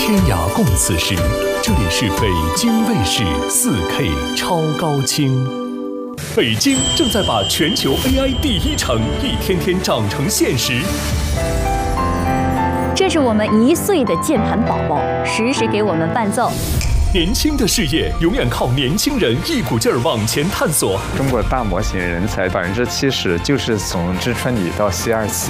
天涯共此时，这里是北京卫视4K 超高清。北京正在把全球 AI 第一城一天天长成现实。 这是我们1岁的键盘宝宝，时时给我们伴奏。 年轻的事业永远靠年轻人一股劲儿往前探索。 中国大模型人才70%就是从知春里到西二旗。